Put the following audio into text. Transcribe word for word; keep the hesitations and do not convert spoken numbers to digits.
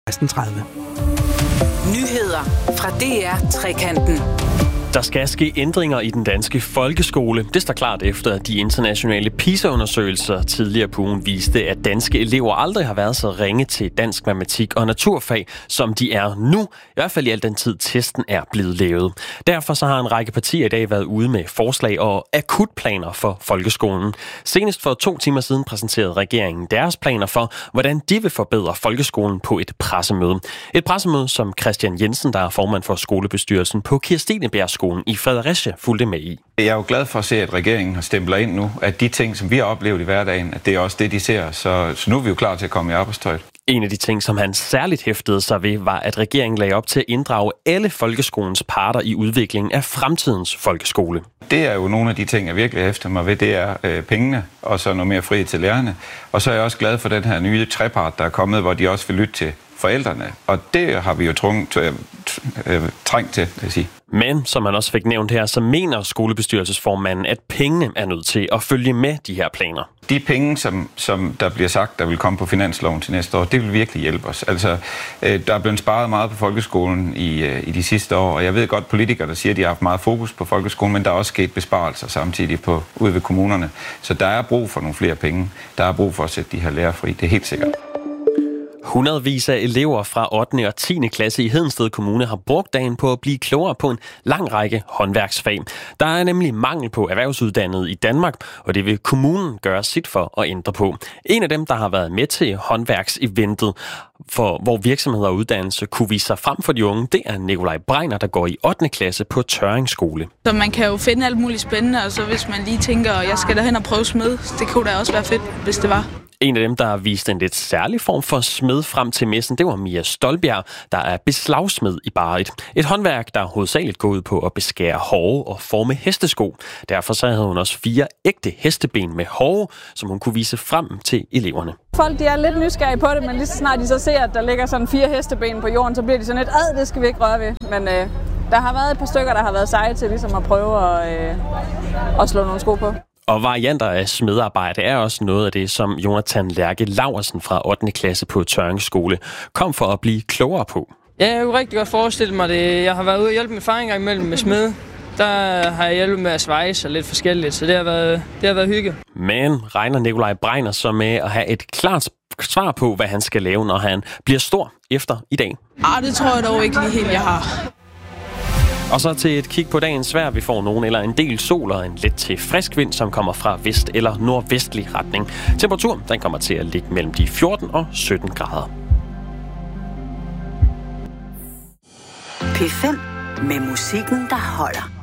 seksten tredive. Nyheder fra D R Trekanten. Der skal ske ændringer i den danske folkeskole. Det står klart efter, at de internationale PISA-undersøgelser tidligere på ugen viste, at danske elever aldrig har været så ringe til dansk, matematik og naturfag, som de er nu. I hvert fald i al den tid, testen er blevet lavet. Derfor så har en række partier i dag været ude med forslag og akutplaner for folkeskolen. Senest for to timer siden præsenterede regeringen deres planer for, hvordan de vil forbedre folkeskolen på et pressemøde. Et pressemøde, som Christian Jensen, der er formand for skolebestyrelsen på Kirstinebjergskolen i Fredericia, fulgte med i. Jeg er jo glad for at se, at regeringen har stemplet ind nu, at de ting, som vi har oplevet i hverdagen, at det er også det, de ser. Så, så nu er vi jo klar til at komme i arbejdstøjet. En af de ting, som han særligt hæftede sig ved, var, at regeringen lagde op til at inddrage alle folkeskolens parter i udviklingen af fremtidens folkeskole. Det er jo nogle af de ting, jeg virkelig hæfter mig ved, det er øh, pengene, og så noget mere frihed til lærerne. Og så er jeg også glad for den her nye trepart, der er kommet, hvor de også vil lytte til forældrene. Og det har vi jo trængt, øh, øh, trængt til, vil jeg sige. Men, som han også fik nævnt her, så mener skolebestyrelsesformanden, at pengene er nødt til at følge med de her planer. De penge, som, som der bliver sagt, der vil komme på finansloven til næste år, det vil virkelig hjælpe os. Altså, øh, der er blevet sparet meget på folkeskolen i, øh, i de sidste år, og jeg ved godt, politikere, der siger, at de har haft meget fokus på folkeskolen, men der er også sket besparelser samtidig på, ude ved kommunerne. Så der er brug for nogle flere penge. Der er brug for at sætte de her lærere fri. Det er helt sikkert. Hundredvis af elever fra ottende og tiende klasse i Hedensted Kommune har brugt dagen på at blive klogere på en lang række håndværksfag. Der er nemlig mangel på erhvervsuddannede i Danmark, og det vil kommunen gøre sit for at ændre på. En af dem, der har været med til håndværkseventet, for hvor virksomheder og uddannelse kunne vise sig frem for de unge, det er Nikolaj Breiner, der går i ottende klasse på Tørring Skole. Så man kan jo finde alt muligt spændende, og så hvis man lige tænker, at jeg skal derhen og prøve smed, det kunne da også være fedt, hvis det var. En af dem, der har vist en lidt særlig form for smed frem til messen, det var Mia Stolbjerg, der er beslagsmed i Barrit. Et håndværk, der hovedsageligt går ud på at beskære hove og forme hestesko. Derfor så havde hun også fire ægte hesteben med hove, som hun kunne vise frem til eleverne. Folk de er lidt nysgerrige på det, men lige så snart de så ser, at der ligger sådan fire hesteben på jorden, så bliver de sådan lidt, ad, det skal vi ikke røre ved. Men øh, der har været et par stykker, der har været seje til ligesom at prøve at, øh, at slå nogle sko på. Og varianter af smedarbejde er også noget af det, som Jonathan Lærke Laursen fra ottende klasse på Tørring Skole kom for at blive klogere på. Ja, jeg kunne rigtig godt forestille mig det. Jeg har været ude og hjælpe min far en gang imellem med smed. Der har jeg hjulpet med at svejse og lidt forskelligt, så det har været, det har været hygge. Men regner Nikolaj Breiner så med at have et klart svar på, hvad han skal lave, når han bliver stor efter i dag? Ah, det tror jeg dog ikke lige helt, jeg har. Og så til et kig på dagens vejr. Vi får nogen eller en del sol og en let til frisk vind, som kommer fra vest- eller nordvestlig retning. Temperaturen den kommer til at ligge mellem de fjorten og sytten grader. P fem med musikken, der holder.